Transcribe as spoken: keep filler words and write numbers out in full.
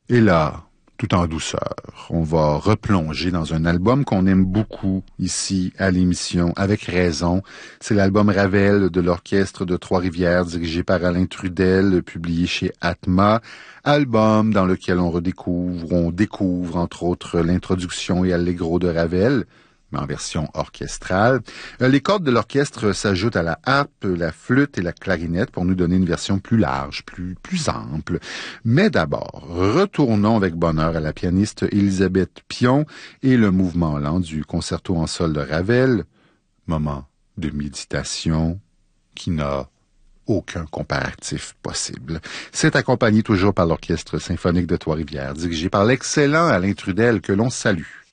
Et là, tout en douceur, on va replonger dans un album qu'on aime beaucoup ici à l'émission, avec raison. C'est l'album Ravel de l'Orchestre de Trois-Rivières, dirigé par Alain Trudel, publié chez Atma. Album dans lequel on redécouvre, on découvre entre autres l'introduction et allegro de Ravel, mais en version orchestrale. Les cordes de l'orchestre s'ajoutent à la harpe, la flûte et la clarinette pour nous donner une version plus large, plus, plus ample. Mais d'abord, retournons avec bonheur à la pianiste Élisabeth Pion et le mouvement lent du concerto en sol de Ravel, moment de méditation qui n'a aucun comparatif possible. C'est accompagné toujours par l'Orchestre symphonique de Trois-Rivières, dirigé par l'excellent Alain Trudel, que l'on salue.